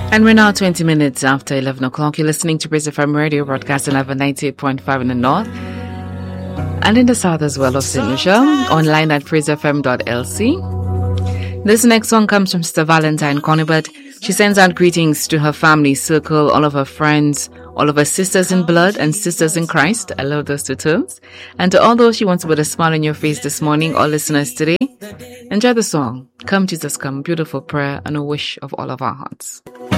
And we're now 20 minutes after 11 o'clock. You're listening to Praise FM Radio, broadcasting over 98.5 in the north and in the south as well of St. Lucia, online at praisefm.lc. This next song comes from Sister Valentine Conibert. She sends out greetings to her family circle, all of her friends, all of her sisters in blood and sisters in Christ. I love those two terms. And to all those she wants to put a smile on your face this morning, all listeners today, enjoy the song, Come Jesus Come, beautiful prayer and a wish of all of our hearts.